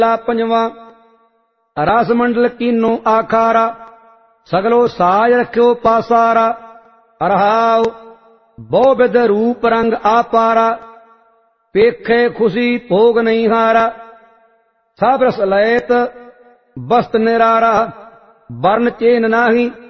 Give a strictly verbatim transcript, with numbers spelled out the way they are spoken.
पंजवा रस मंडल कीनो आखारा सगलो साज रखियो पासारा। रहाओ बहु विध रूप रंग आपारा पेखे खुशी भोग नहीं हारा। सब रस लयत वस्त निरारा वर्ण चेन नाही